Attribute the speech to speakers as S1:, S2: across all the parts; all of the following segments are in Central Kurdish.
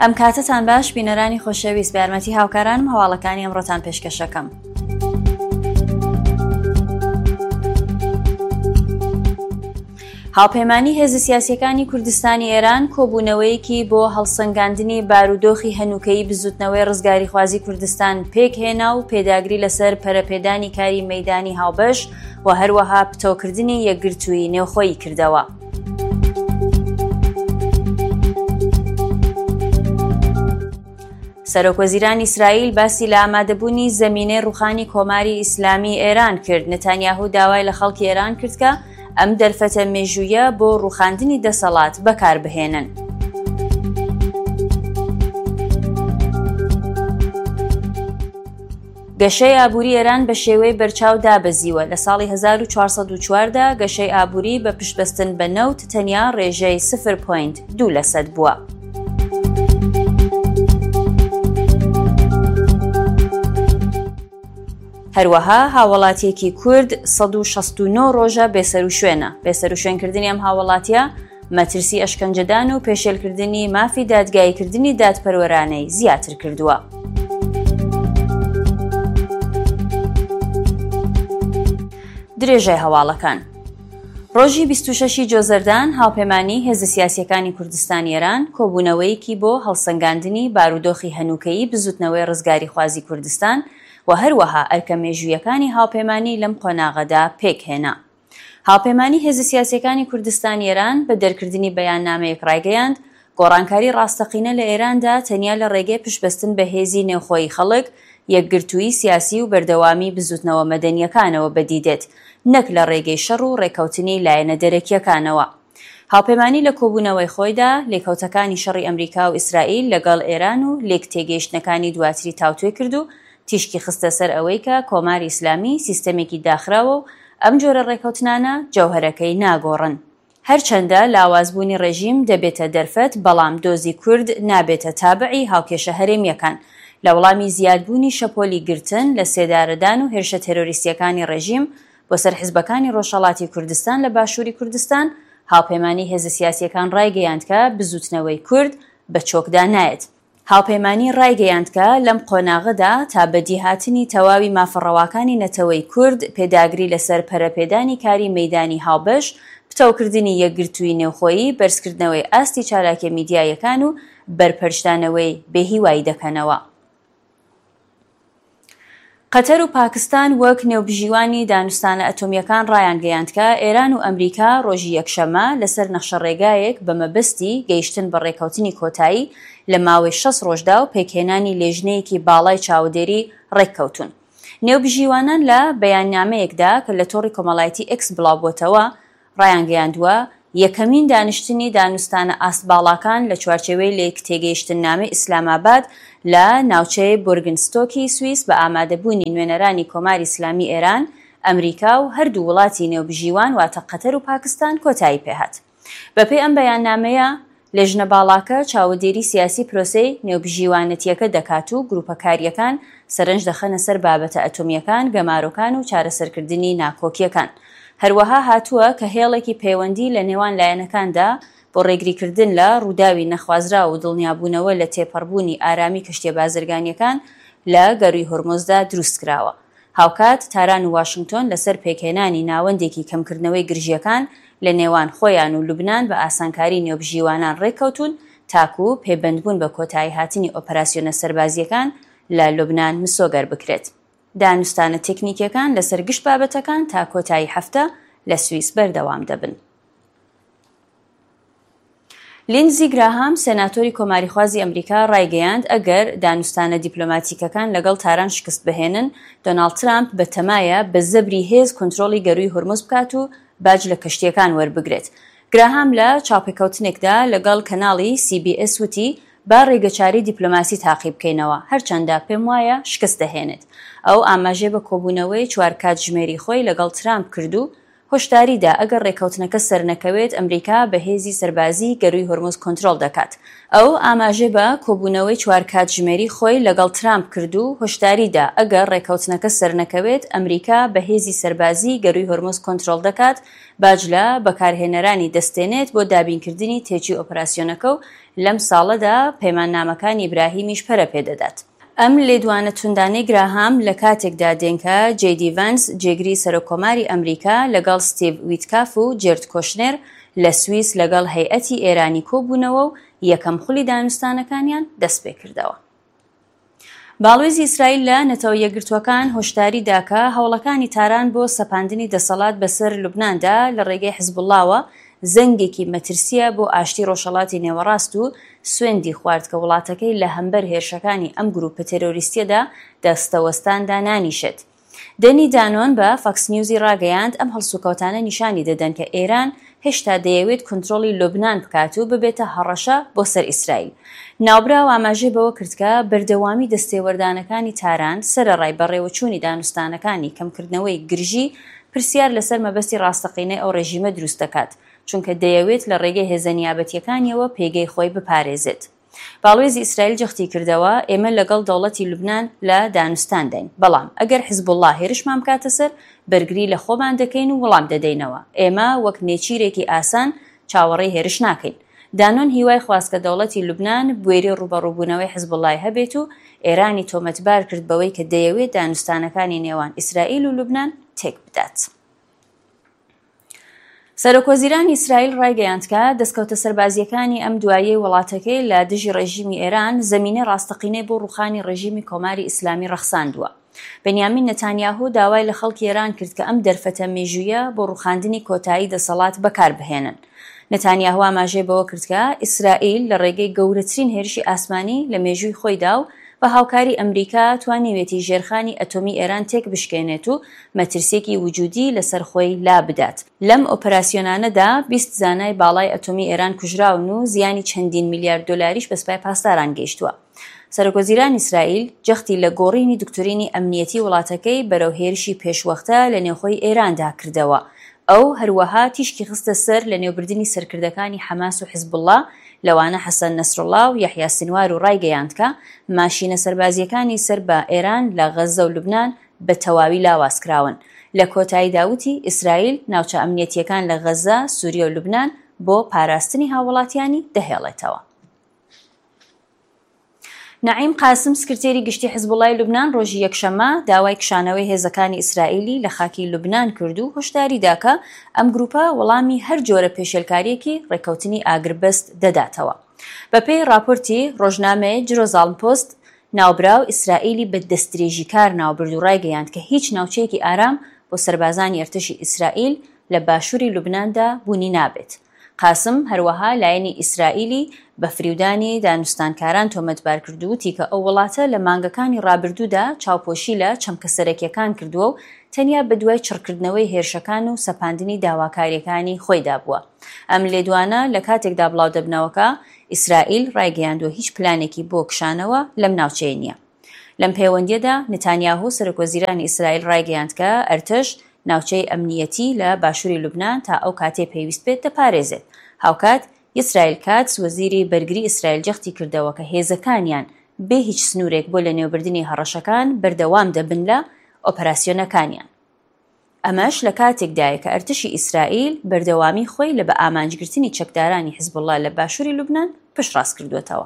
S1: ئەم کاتتان باش بینەرانی خۆشەویست، بە یارمەتی هاوکارانم هەواڵەکانی ئەمڕۆتان پێشکەشەکەم. هاوپەیمانی هێزە سیاسیەکانی کوردستانی ئێران کۆبوونەوەیەکی بۆ هەڵسەنگاندنی بارودۆخی هەنووکەیی بزوتنەوەی ڕزگاری خوازی کوردستان پێکهێنا و پێداگری لەسەر پەرەپێدانی کاری مەیدانی هاوبەش و هەروەها پتۆکردنی یەکگرتووی نێوخۆیی کردەوە. سەرۆکوەزیرانی ئیسرائیل باسی لە ئامادەبوونی زەمینەی ڕوخانی کۆماری ئیسلامی ئێران کرد. نەتانیاهو داوای لە خەڵکی ئێران کرد کە ئەم دەرفەتە مێژوویە بۆ ڕوخاندنی دەسەڵات بەکاربهێنن. گەشەی ئابووری ئێران بە شێوەی بەرچاو دابەزیوە. لە ساڵی 1404دا گەشەی ئابووری بە پشتبەستن بە نەوت تەنیا ڕێژەی 0.2% بووە. هەروەها هاوڵاتیەکی کورد 169 ڕۆژە بێسەروشوێنە. بێسەروشوێنکردنی ئەم هاوڵاتیە مەترسی ئەشکەنجەدان و پێشێلکردنی مافی دادگاییکردنی دادپەروەرانەی زیاتر کردووە. درێژەی هەواڵەکان. ڕۆژی 26 جۆزەردان هاوپەیمانی هێزە سیاسیەکانی کوردستانی ئێران کۆبوونەوەیەکی بۆ هەڵسەنگاندنی بارودۆخی هەنووکەیی بزوتنەوەی ڕزگاری خوازی کوردستان و هەروەها ئەرکە مێژوویەکانی هاوپەیمانی لەم قۆناغەدا پێکهێنا. هاوپەیمانی هێزە سیاسیەکانی کوردستانی ئێران بە دەرکردنی بەیاننامەیەک ڕایگەیاند گۆڕانکاری ڕاستەقینە لە ئێراندا تەنیا لە ڕێگەی پشتبەستن بە هێزی نێوخۆیی خەڵک، یەکگرتووی سیاسی و بەردەوامی بزوتنەوە مەدەنیەکانەوە بەدیدێت، نەک لە ڕێگەی شەڕ و ڕێکەوتنی لایەنە دەرەکیەکانەوە. هاوپەیمانی لە کۆبوونەوەی خۆیدا لێکەوتەکانی شەڕی ئەمریکا و ئیسرائیل لەگەڵ ئێران و لێک تێگەیشتنەکانی دواتری تاوتوێ کرد و تیشکی خستە سەر ئەوەی کە کۆماری ئیسلامی سیستەمێکی داخراوە و ئەم جۆرە ڕێکەوتنانە جەوهەرەکەی ناگۆڕن. هەرچەندە لاوازبوونی ڕێژیم دەبێتە دەرفەت، بەڵام دۆزی کورد نابێتە تابعی هاوکێشە هەرێمیەکان. لە وەڵامی زیادبوونی شەپۆلی گرتن لە سێدارەدان و هێرشە تێرۆریستیەکانی ڕێژیم بۆ سەر حیزبەکانی ڕۆژهەڵاتی کوردستان لە باشووری کوردستان، هاوپەیمانی هێزە سیاسیەکان ڕایگەیاند کە بزوتنەوەی کورد بە چۆکدا نایەت. هاوپەیمانی ڕایگەیاند کە لەم قۆناغەدا تا بەدیهاتنی تەواوی مافەڕەواکانی نەتەوەی کورد، پێداگری لەسەر پەرەپێدانی کاری مەیدانی هاوبەش، پتۆکردنی یەکگرتووی نێوخۆیی، بەرزکردنەوەی ئاستی چالاکیە میدیایەکان و بەرپەرشتانەوەی بێهیوایی دەکەنەوە. قەتەر و پاکستان وەک نێوبژیوانی دانوستانە ئەتۆمیەکان ڕایانگەیاند کە ئێران و ئەمریکا ڕۆژی یەکشەمە لەسەر نەخشە ڕێگایەک بە مەبەستی گەیشتن بە ڕێکەوتنی کۆتایی لە ماوەی 6 ڕۆژدا و پێکهێنانی لێژنەیەکی باڵای چاودێری ڕێککەوتون. نێوبژیوانان لە بەیاننامەیەکدا کە لە تۆڕی کۆمەڵایەتی ئێکس بڵاوبووەتەوە ڕایانگەیاندووە یەکەمین دانیشتنی دانوستانە ئاستباڵاکان لە چوارچێوەی لێک تێگەیشتننامەی ئیسلاماباد لە ناوچەی بورگنستۆکی سویس بە ئامادەبوونی نوێنەرانی کۆماری ئیسلامی ئێران، ئەمریکا و هەردوو وڵاتی نێوبژیوان واتە قەتەر و پاکستان کۆتایی پێهات. بەپێی ئەم بەیاننامەیە لێژنە باڵاکە چاودێری سیاسی پرۆسەی نێوبژیوانەتیەکە دەکات و گروپەکاریەکان سەرنج دەخەنە سەر بابەتە ئەتۆمیەکان، گەمارۆکان و چارەسەرکردنی ناکۆکیەکان. هەروەها هاتووە کە هێڵێکی پەیوەندی لە نێوان لایەنەکاندا بۆ ڕێگریکردن لە ڕووداوی نەخوازرا و دڵنیابوونەوە لە تێپەڕبوونی ئارامی کەشتیە بازرگانیەکان لە گەڕووی هۆرمۆزدا دروستکراوە. هاوکات تاران و واشنگتۆن لەسەر پێکهێنانی ناوەندێکی کەمکردنەوەی گرژیەکان لە نێوان خۆیان و لوبنان بە ئاسانکاری نێوبژیوانان ڕێککەوتون تاکو و پێبەندبوون بە کۆتایی هاتنی ئۆپەراسیۆنە سەربازیەکان لە لوبنان مسۆگەر بکرێت. دانوستانە تێکنیکیەکان لەسەر گشت بابەتەکان تا کۆتایی هەفتە لە سویس بەردەوام دەبن. لیندزی گراهام سێناتۆری کۆماریخوازی ئەمریکا ڕایگەیاند ئەگەر دانوستانە دیپلۆماتیکەکان لەگەڵ تاران شکست بهێنن، دۆناڵد ترامپ بەتەمایە بە زەبری هێز کۆنتڕۆڵی گەروی هورموز بکات و باج لە کەشتیەکان وەربگرێت. گراهام لە چاوپێکەوتنێکدا لەگەڵ کەناڵی CBS وتی با ڕێگەچاری دیپلۆماسی تاقی بکەینەوە، هەرچەندە پێم وایە شکست دەهێنێت. ئەو ئاماژێ بە کۆبوونەوەی چوار کات ژمێری خۆی لەگەڵ ترامپ کرد و هۆشداریدا ئەگەر ڕێکەوتنەکە سەر نەکەوێت ئەمریکا بە هێزی سەربازی گەڕووی هۆرمۆز کۆنترۆل دەکات. ئەو ئاماژە بە کۆبوونەوەی چوارکات ژمێری خۆی لەگەڵ ترامپ کرد و هۆشداریدا ئەگەر ڕێکەوتنەکە سەر نەکەوێت ئەمریکا بە هێزی سەربازی گەڕووی هۆرمۆز کۆنترۆل دەکات، باجلە بەکارهێنەرانی دەستێنێت بۆ دابینکردنی تێکی ئۆپراسیۆنەکە و لەم ساڵەدا پەیماننامەکانی ئیبراهیمیش پەرە پێدەدات. ئەم لێدوانە توندانەی گراهام لە کاتێکدا دێنکە جێدی ڤانس جێگری سەرۆکۆماری ئەمریکا لەگەڵ ستیڤ ویتکاف و جێرد کۆشنێر لە سویس لەگەڵ هەیئەتی ئێرانی کۆبوونەوە و یەکەم خولی دانوستانەکانیان دەست پێ کردەوە. باڵێزی ئیسرائیل لە نەتەوە یەکگرتووەکان هۆشداری داکە هەوڵەکانی تاران بۆ سەپاندنی دەسەڵات بەسەر لوبناندا لە ڕێگەی حیزبوڵڵاوە زەنگێکی مەترسیە بۆ ئاشتی ڕۆژهەڵاتی نێوەڕاست و سوێندی خوارد کە وڵاتەکەی لە هەمبەر هێرشەکانی ئەم گروپە تێرۆریستیەدا دەستەوەستاندا نانیشێت. دەنی دانۆن بە فاکس نیوزی ڕاگەیاند ئەم هەڵسوکەوتانە نیشانی دەدەن کە ئێران هێشتا دەیەوێت کۆنتڕۆڵی لوبنان بکات و ببێتە هەڕەشە بۆ سەر ئیسرائیل. ناوبراو ئاماژەی بەوە کرد کە بەردەوامی دەستێوەردانەکانی تاران سەرەڕای بەڕێوەچوونی دانوستانەکانی کەمکردنەوەی گرژی پرسیار لەسەر مەبەستی ڕاستەقینەی ئەو ڕێژیمە دروست دەکات، چونکە دەیەوێت لە ڕێگەی هێزە نیابەتیەکانیەوە پێگەی خۆی بپارێزێت. باڵێزی ئیسرائیل جەختی کردەوە ئێمە لەگەڵ دەوڵەتی لوبنان لە دانوستان دەین، بەڵام ئەگەر حیزبوڵڵا هێرشمان بکاتە سەر بەرگری لە خۆمان دەکەین و وەڵام دەدەینەوە. ئێمە وەک نێچیرێکی ئاسان چاوەڕێی هێرش ناکەین. دانۆن هیوای خواست کە دەوڵەتی لوبنان بوێری ڕوبەڕووبوونەوەی حیزبوڵڵای هەبێت و ئێرانی تۆمەتبار کرد بەوەی کە دەیەوێت دانوستانەکانی نێوان ئیسرائیل و لوبنان تێک بدات. سەرۆکوەزیرانی ئیسرائیل ڕایگەیاندکە دەستکەوتە سەربازیەکانی ئەم دواییەی وڵاتەکەی لە دژی ڕێژیمی ئێران زەمینە ڕاستەقینەی بۆ ڕووخانی ڕێژیمی کۆماری ئیسلامی ڕەخساندووە. بەنیامین نەتانیاهو داوای لە خەڵکی ئێران کرد کە ئەم دەرفەتە مێژوویە بۆ ڕووخاندنی کۆتایی دەسەڵات بەکاربهێنن. نەتانیاهو ئاماژەی بەوە کرد کە ئیسرائیل لە ڕێگەی گەورەترین هێرشی ئاسمانی لە مێژووی خۆیدا و بە هاوکاری ئەمریکا توانیوێتی ژێرخانی ئەتۆمی ئێران تێک بشکێنێت و مەترسێکی وجودی لەسەر خۆی لا بدات. لەم ئۆپەراسیۆنانەدا 20 زانای باڵای ئەتۆمی ئێران کوژراون و زیانی چەندین میلیارد دۆلاریش بەسپای پاسداران گەیشتووە. سەرۆکوەزیرانی ئیسرائیل جەختی لە گۆڕینی دکتۆرینی ئەمنیەتی وڵاتەکەی بەرەو هێرشی پێشوەختە لە نێوخۆی ئێراندا کردەوە. ئەو هەروەها تیشکی خستە سەر لە نێوبردننی سەرکردەکانی حەماس و حیزبوڵڵا لەوانە حەسەن نەسڕوڵڵا و یەحیا سینوار و ڕایگەیاندکە ماشینە سەربازیەکانی سەر بە ئێران لە غەزە و لوبنان بە تەواوی لاوازکراون. لە کۆتایی داوتی ئیسرائیل ناوچە ئەمنیەتیەکان لە غەزە، سووریە و لوبنان بۆ پاراستنی هاوڵاتیانی دەهێڵێتەوە. نەعیم قاسم سکرتێری گشتی حیزبوڵڵای لوبنان ڕۆژی یەکشەمە داوای کشانەوەی هێزەکانی ئیسرائیلی لە خاکی لوبنان کرد و هۆشداری داکە ئەم گروپە وەڵامی هەر جۆرە پێشێلکاریەکی ڕێکەوتنی ئاگربەست دەداتەوە. بەپێی راپۆرتی ڕۆژنامەیە جێروزالم پۆست، ناوبراو ئیسرائیلی بە دەستدرێژی کار ناوبرد و ڕایگەیاند کە هیچ ناوچەیەکی ئارام بۆ سەربازانی ئەرتەشی ئیسرائیل لە باشووری لوبناندا بوونی نابێت. قاسم هەروەها لایەنی ئیسرائیلی بە فریودانی دانوستانکاران تۆمەتبار کردووتی کە ئەو وڵاتە لە مانگەکانی ڕابردوودا چاوپۆشی لە چەمکەسەرەکیەکان کردووە و تەنیا بە دوای چڕکردنەوەی هێرشەکان و سەپاندنی داواکاریەکانی خۆیدا بووە. ئەم لێدوانە لە کاتێکدا بڵاو دەبنەوەکە ئیسرائیل ڕایگەیاندووە هیچ پلانێکی بۆ کشانەوە لەم ناوچەیە نییە. لەم پەیوەندیەدا نەتانیاهو سەرۆکوەزیرانی ئیسرائیل ڕایگەیاند کە ئەرتەش ناوچەی ئەمنیەتی لە باشووری لوبنان تا ئەو کاتێ پێویست بێت دەپارێزێت. هاوکات ئیسرائیل کاتس وەزیری بەرگری ئیسرائیل جەختی کردەوە کە هێزەکانیان بێ هیچ سنوورێک بۆ لە نێوبردنی هەڕەشەکان بەردەوام دەبن لە ئۆپەراسیۆنەکانیان. ئەمەش لە کاتێکدایە کە ئەرتشی ئیسرائیل بەردەوامی خۆی لە بە ئامانجگرتنی چەکدارانی حیزبوڵڵا لە باشووری لوبنان پشتڕاست کردوێتەوە.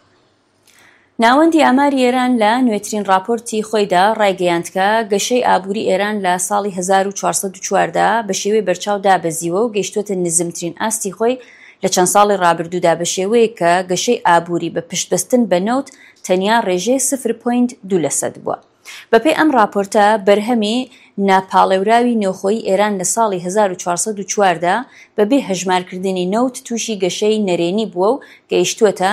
S1: ناوەندی ئاماری ئێران لە نوێترین راپۆرتی خۆیدا ڕایگەیاندکە گەشەی ئابووری ئێران لە ساڵی 1404دا بە شێوەی بەرچاو دابەزیوە و گەیشتوتە نزمترین ئاستی خۆی لە چەند ساڵی ڕابردوودا بە شێوەیە کە گەشەی ئابووری بە پشتبەستن بە نەوت تەنیا ڕێژەی 0.2% بووە. بەپێی ئەم راپۆرتە بەرهەمی ناپاڵێوراوی نێوخۆیی ئێران لە ساڵی 1404دا بەبێ هەژمارکردنی نەوت تووشی گەشەی نەرێنی بووە و گەیشتووەتە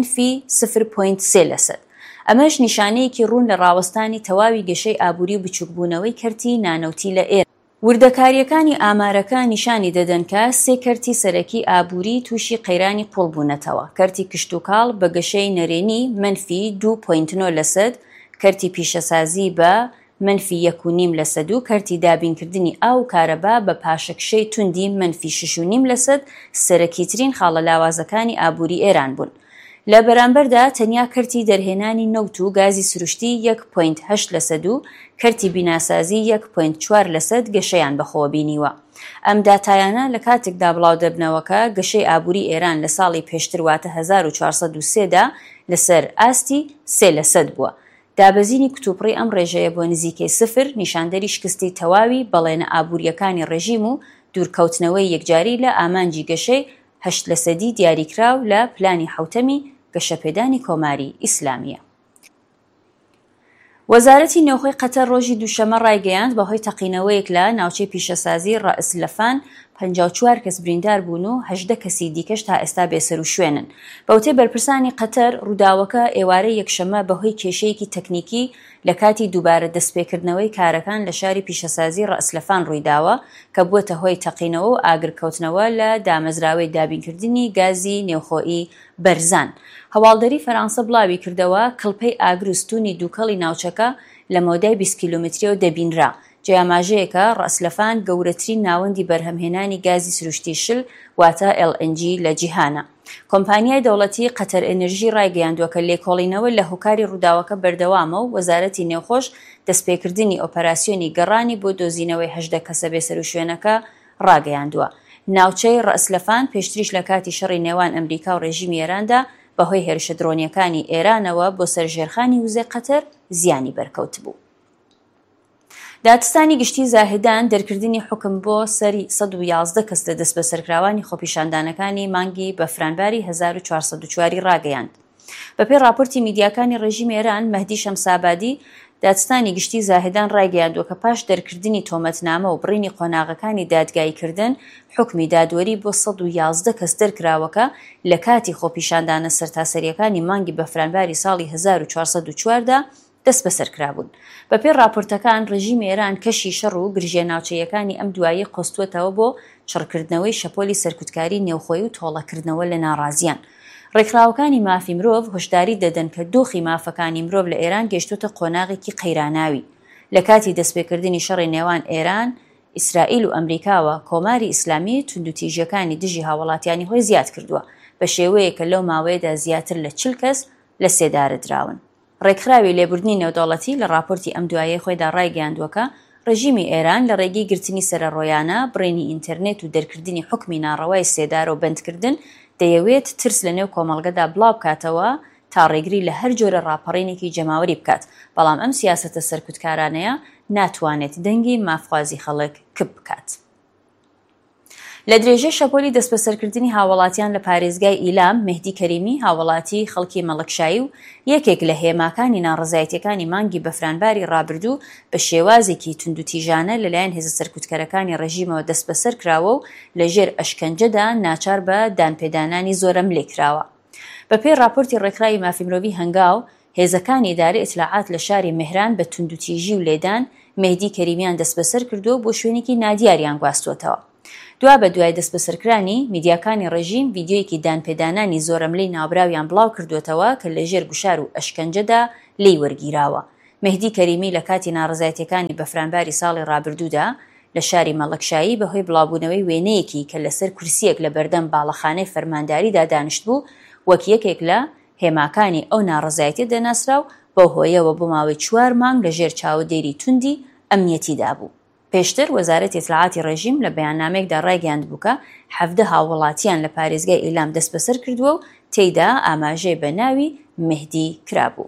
S1: -0.3%. ئەمەش نیشانەیەکی ڕوون لە ڕاوەستانی تەواوی گەشەی ئابووری و بچووکبوونەوەی کەرتی نانەوتی لە ئێران. وردەکاریەکانی ئامارەکە نیشانی دەدەن کە 3 کەرتی سەرەکی ئابووری تووشی قەیرانی قوڵ بوونەتەوە. کەرتی کشتوکاڵ بە گەشەی نەرێنی -2.9%، کەرتی پیشەسازی بە -1.5% کەرتی دابینکردنی ئاو و کارەبا بە پاشەکشەی توندی -6.5% سەرەکیترین خاڵە لاوازەکانی ئابووری ئێران بوون. لە بەرامبەردا تەنیا کەرتی دەرهێنانی نەوت و گازی سروشتی 1.8% و کەرتی بیناسازی 1.4% گەشەیان بەخۆوە بینیوە. ئەم داتایانە لە کاتێکدا بڵاو دەبنەوەکە گەشەی ئابووری ئێران لە ساڵی پێشتر واتە 1403دا لەسەر ئاستی 3% بووە. دابەزینی کتوپڕی ئەم ڕێژەیە بۆ نزیکەی 0 نیشاندەری شکستی تەواوی بەڵێنە ئابووریەکانی ڕێژیم و دوورکەوتنەوەی یەکجاری لە ئامانجی گەشەی 8% دیاریکراو لە پلانی حوتەمی گەشەپێدانی کۆماری ئیسلامیە. وەزارەتی نێوخۆی قەتەر ڕۆژی دووشەمە ڕایگەیاند بەهۆی تەقینەوەیەک لە ناوچەی پیشەسازی ڕائس لەفان 54 کەس بریندار بوون و 18 کەسی دیکەش تا ئێستا بێسەر و شوێنن. بەوتێ بەرپرسانی قەتەر ڕووداوەکە ئێوارەی یەکشەمە بەهۆی کێشەیەکی تەکنیکی لە کاتی دووبارە دەستپێکردنەوەی کارەکان لە شاری پیشەسازی ڕائس لەفان ڕوویداوە کە بووەتە هۆی تەقینەوە و ئاگرکەوتنەوە لە دامەزراوەی دابینکردنی گازی نێوخۆئی بەرزان. هەواڵدەری فەرانسە بڵاوی کردەوە کڵپەی ئاگرستونی دووکەڵی ناوچەکە لە مۆدای 20 کیلومتریەوە دەبینرا. جیاماژەیەکە ڕەسلەفان گەورەترین ناوەندی بەرهەمهێنانی گازی سروشتی شل واتە LNG لە جیهانە. کۆمپانیای دەوڵەتی قەتەر ئێنەرژی ڕایگەیاندووە کە لێکۆڵینەوە لە هۆکاری ڕووداوەکە بەردەوامە و وەزارەتی نێوخۆش دەستپێکردنی ئۆپەراسیۆنی گەڕانی بۆ دۆزینەوەی 18 کەسە بێسەر و شوێنەکە ڕاگەیاندووە. ناوچەی ڕەسلەفان پێشتریش لە کاتی شەڕی نێوان ئەمریکا و ڕێژیمی ئێراندا بەهۆی هێرشە درۆنیەکانی ئێرانەوە بۆ سەرژێرخانی وزەی قەتەر زیانی بەرکەوت بوو. دادستانی گشتی زاهدان دەرکردنی حکم بۆ سەری 111 کەس لە دەست بە سەرکراوانی خۆپیشاندانەکانی مانگی بەفرانباری 1404 ڕاگەیاند. بەپێی راپۆرتی میدیاکانی ڕێژیمی ئێران مەهدی شەمسابادی دادستانی گشتی زاهدان ڕایگەیاندووە کە پاش دەرکردنی تۆمەتنامە و بڕینی قۆناغەکانی دادگاییکردن حکمی دادوەری بۆ 111 کەس دەرکراوەکە لە کاتی خۆپیشاندانە سەرتاسەریەکانی مانگی بەفرانباری ساڵی 1404دا دەست بەسەرکرا بوون. بەپێی راپۆرتەکان ڕێژیمی ئێران کەشی شەڕ و گرژێ ناوچەیەکانی ئەم دوایی قۆستووەتەوە بۆ چڕکردنەوەی شەپۆلی سەرکوتکاری نێوخۆی و تۆڵەکردنەوە لە ناڕازیان. ڕێکخراوەکانی مافی مرۆڤ هۆشداری دەدەن کە دۆخی مافەکانی مرۆڤ لە ئێران گەشتوتە قۆناغێکی قەیراناوی. لە کاتی دەستپێکردنی شەڕی نێوان ئێران، ئیسرائیل و ئەمریکاوە کۆماری ئیسلامی توندوتیژەکانی دژی هاوڵاتیانی خۆی زیاد کردووە بە شێوەیە کە لەو ماوەیەدا زیاتر لە 40 کەس لە سێدارە دراون. ڕێکخراوی لێبوردنی نێودەوڵەتی لە راپۆرتی ئەم دوایە خۆیدا ڕایگەیاندووە ڕێژیمی ئێران لە ڕێگەی گرتنی سەرڕۆیانە بڕێنی ئینتەرنێت و دەرکردنی حکمی ناڕەوای سێدار و بەندکردن دەیەوێت ترس لە نێو کۆمەڵگەدا بڵاو بکاتەوە تا ڕێگری لە هەر جۆرە ڕاپەڕینێکی جەماوەری بکات، بەڵام ئەم سیاسەتە سەرکوتکارانەیە ناتوانێت دەنگی مافخوازی خەڵک کب بکات. لە درێژەی شەپۆلی دەستبەسەرکردنی هاوڵاتیان لە پارێزگای ئیلام مهدی کەریمی هاوڵاتی خەڵکی مەڵەکشایی و یەکێک لە هێماکانی ناڕزایەتیەکانی مانگی بەفرانباری ڕابردوو بە شێوازێکی توندوتیژانە لەلایەن هێزە سەرکوتکەرەکانی ڕێژیمەوە دەست بەسەر کراوە و لەژێر ئەشکەنجەدا ناچار بە دانپێدانانی زۆرەم لێکراوە. بەپێی راپۆرتی ڕێکخراوی مافی مرۆڤی هەنگاو هێزەکانی ئیدارەی ئیتلاعات لە شاری مهران بە توندوتیژی و لێدان مهدی کەریمیان دەست بەسەر کردووە بۆ شوێنێکی نادیاریان گواستووەتەوە. دوا بە دوای دەست بەسەرکرانی میدیاکانی ڕێژیم ڤیدیۆیەکی دانپێدانانی زۆرەملەی ناوبراویان بڵاو کردوێتەوە کە لە ژێر گوشار و ئەشکەنجەدا لی وەرگیراوە. مهدی کەریمی لە کاتی ناڕزایەتیەکانی بەفرانباری ساڵی ڕابردوودا لە شاری مەڵەکشایی بەهۆی بڵاوبوونەوەی وێنەیەکی کە لەسەر کورسیەک لە بەردەم باڵەخانەی فەرمانداریدا دانیشت بوو وەک یەکێک لە هێماکانی ئەو ناڕزایەتی دەناسرا و بەو هۆیەوە بۆ ماوەی 4 مانگ لە ژێر چاودێری توندی ئەمنیەتیدا بوو. پێشتر وەزارەتی ئیتلاعاتی ڕێژیم لە بەیاننامەیەکدا ڕایگەیاند بوو کە 17 هاوڵاتیان لە پارێزگای ئیلام دەست بەسەر کردووە و تێیدا ئاماژەی بە ناوی مهدی کرابوو.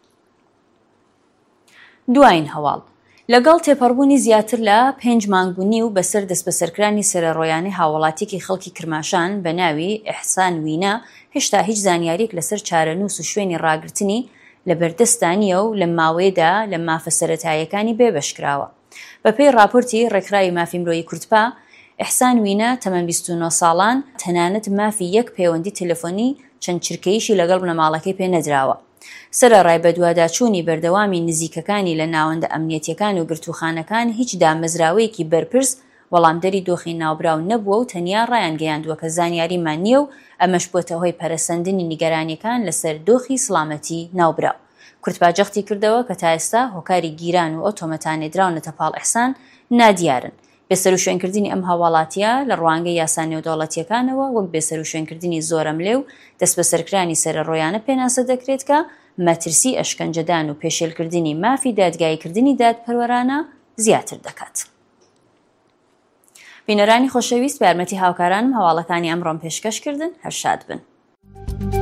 S1: دوایین هەواڵ لەگەڵ تێپەڕبوونی زیاتر لە 5 مانگبوونی و بەسەر دەست بەسەرکرانی سەرەڕۆیانەی هاوڵاتیەکی خەڵکی کرماشان بە ناوی ئیحسان وینە هێشتا هیچ زانیاریەک لەسەر چارەنووس و شوێنی ڕاگررتنی لە بەردەستانیە و لە ماوەیەدا لە مافە سەرەتاییەکانی بێبەشکراوە. بەپێی راپۆرتی ڕێکخراوی مافی مرۆیی کورتپا ئیحسان وینە تەمەن 29 ساڵان تەنانەت مافی یەک پەیوەندی تەلەفۆنی چەند چرکەیشی لەگەڵ بنەماڵەکەی پێ نەدراوە. سەرەڕای بە دوواداچوونی بەردەوامی نزیکەکانی لە ناوەندە ئەمنیەتیەکان و گرتوخانەکان هیچ دامەزراوەیەکی بەرپرس وەڵامدەری دۆخی ناوبراو نەبووە و تەنیا ڕایان گەیاندووە کە زانیاریمان نییە و ئەمەش بۆتە هۆی پەرەسەندنی نیگەرانیەکان لەسەر دۆخی سڵامەتی ناوبراو. کورت باجەختی کردەوە کە تا ئێستا هۆکاری گیران و ئۆتۆمەتانێدراونەتە پاڵ ئەحسان نادیارن. بێسەر و شوێنکردنی ئەم هاوڵاتیە لە ڕوانگەی یاسا نێودەوڵەتیەکانەوە وەک بێسەر و شوێنکردنی زۆرەملێ و دەست بە سەرکرانی سەرڕۆیانە پێناسە دەکرێت کە مەترسی ئەشکەنجەدان و پێشێلکردنی مافی دادگاییکردنی دادپەروەرانە زیاتر دەکات. بینەرانی خۆشەویست، بە یارمەتی هاوکارانم هەواڵەکانی ئەمڕۆم پێشکەشکردن. هەر شاد بن.